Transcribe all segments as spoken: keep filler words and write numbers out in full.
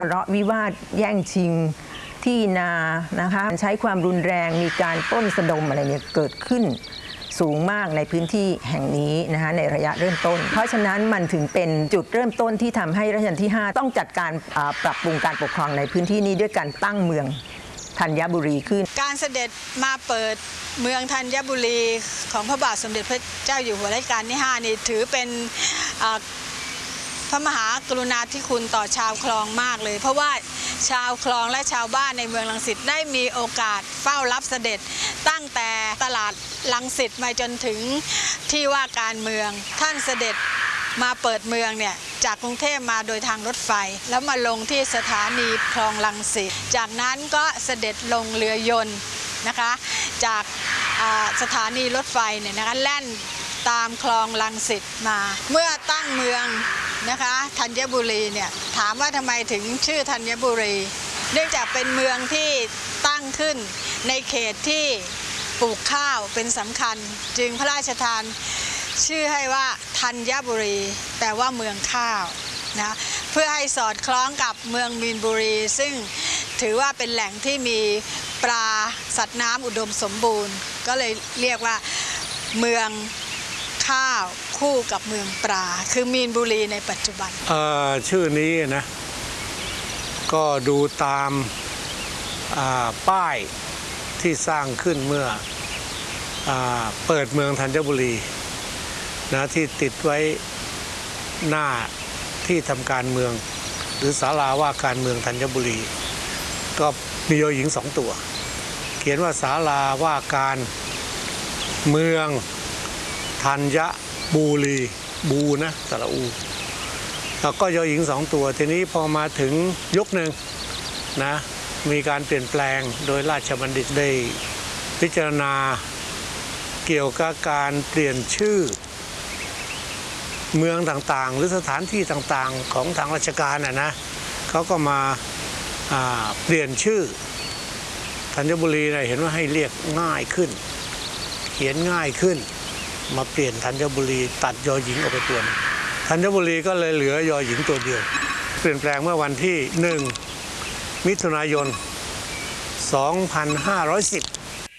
ทะเลาะวิวาทแย่งชิงที่นานะคะใช้ความรุนแรงมีการปล้นสะดมอะไรเนี่ยเกิดขึ้นสูงมากในพื้นที่แห่งนี้นะคะในระยะเริ่มต้นเพราะฉะนั้นมันถึงเป็นจุดเริ่มต้นที่ทำให้รัชกาลที่ห้าต้องจัดการปรับปรุงการปกครองในพื้นที่นี้ด้วยการตั้งเมืองธัญบุรีขึ้นการเสด็จมาเปิดเมืองธัญบุรีของพระบาทสมเด็จพระเจ้าอยู่หัวรัชกาลที่ห้านี่ถือเป็นพระมหากรุณาธิคุณต่อชาวคลองมากเลยเพราะว่าชาวคลองและชาวบ้านในเมืองรังสิตได้มีโอกาสเฝ้ารับเสด็จตั้งแต่ตลาดรังสิตมาจนถึงที่ว่าการเมืองท่านเสด็จมาเปิดเมืองเนี่ยจากกรุงเทพมาโดยทางรถไฟแล้วมาลงที่สถานีคลองรังสิตจากนั้นก็เสด็จลงเรือยนต์นะคะจากสถานีรถไฟเนี่ยนะคะแล่นตามคลองรังสิตมาเมื่อตั้งเมืองนะคะธัญบุรีเนี่ยถามว่าทำไมถึงชื่อธัญบุรีเนื่องจากเป็นเมืองที่ตั้งขึ้นในเขตที่ปลูกข้าวเป็นสำคัญจึงพระราชทานชื่อให้ว่าธัญบุรีแปลว่าเมืองข้าวนะเพื่อให้สอดคล้องกับเมืองมีนบุรีซึ่งถือว่าเป็นแหล่งที่มีปลาสัตว์น้ำอุดมสมบูรณ์ก็เลยเรียกว่าเมืองข้าวคู่กับเมืองปลาคือมีนบุรีในปัจจุบันชื่อนี้นะก็ดูตามป้ายที่สร้างขึ้นเมื่ออเปิดเมืองธัญบุรีนะที่ติดไว้หน้าที่ทำการเมืองหรือศาลาว่าการเมืองธัญบุรีก็มียอหญิงสองตัวเขียนว่าศาลาว่าการเมืองธัญบุรีบูนะสระอูแล้วก็ยอหญิงสองตัวทีนี้พอมาถึงยุคหนึ่งนะมีการเปลี่ยนแปลงโดยราชบัณฑิตได้พิจารณาเกี่ยวกับการเปลี่ยนชื่อเมืองต่างๆหรือสถานที่ต่างๆของทางราชการน่ะนะเขาก็มาเปลี่ยนชื่อธัญบุรีนะเห็นว่าให้เรียกง่ายขึ้นเขียนง่ายขึ้นมาเปลี่ยนธัญบุรีตัดยอหญิงออกไปตัวนึงธัญบุรีก็เลยเหลือยอหญิงตัวเดียวเปลี่ยนแปลงเมื่อวันที่หนึ่งมิถุนายนสองพันห้าร้อยสิบ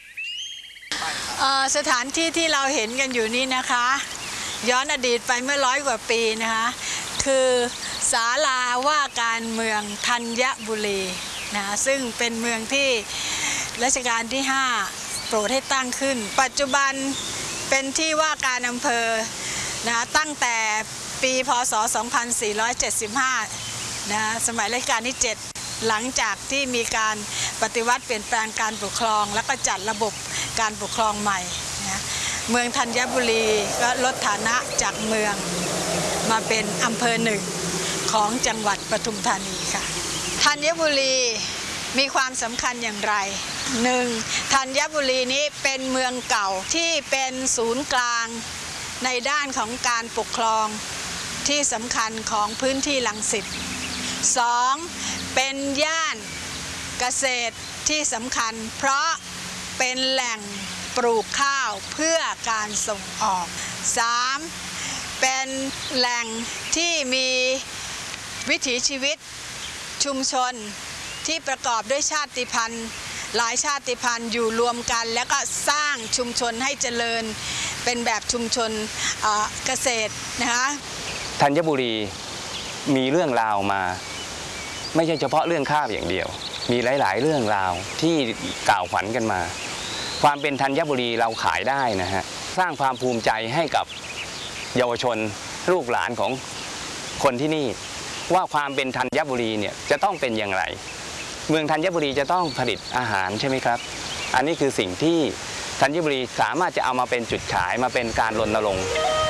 สถานที่ที่เราเห็นกันอยู่นี่นะคะย้อนอดีตไปเมื่อร้อยกว่าปีนะคะคือศาลาว่าการเมืองธัญบุรีนะซึ่งเป็นเมืองที่รัชกาลที่ห้าโปรดให้ตั้งขึ้นปัจจุบันเป็นที่ว่าการอำเภอนะตั้งแต่ปีพ.ศ. สองพันสี่ร้อยเจ็ดสิบห้านะสมัยรัชกาลที่เจ็ดหลังจากที่มีการปฏิวัติเปลี่ยนแปลงการปกครองแล้วก็จัดระบบการปกครองใหม่นะเมืองธัญบุรีก็ลดฐานะจากเมืองมาเป็นอำเภอหนึ่งของจังหวัดปทุมธานีค่ะธัญบุรีมีความสำคัญอย่างไรหนึ่งธัญบุรีนี้เป็นเมืองเก่าที่เป็นศูนย์กลางในด้านของการปกครองที่สำคัญของพื้นที่รังสิตสองเป็นย่านเกษตรที่สำคัญเพราะเป็นแหล่งปลูกข้าวเพื่อการส่งออกสามเป็นแหล่งที่มีวิถีชีวิตชุมชนที่ประกอบด้วยชาติพันธุ์หลายชาติพันธุ์อยู่รวมกันแล้วก็สร้างชุมชนให้เจริญเป็นแบบชุมชนเกษตรนะคะธัญบุรีมีเรื่องราวมาไม่ใช่เฉพาะเรื่องข้าวอย่างเดียวมีหลายๆเรื่องราวที่กล่าวขวัญกันมาความเป็นธัญบุรีเราขายได้นะฮะสร้างความภูมิใจให้กับเยาวชนลูกหลานของคนที่นี่ว่าความเป็นธัญบุรีเนี่ยจะต้องเป็นอย่างไรเมืองธัญบุรีจะต้องผลิตอาหารใช่ไหมครับอันนี้คือสิ่งที่ธัญบุรีสามารถจะเอามาเป็นจุดขายมาเป็นการรณรงค์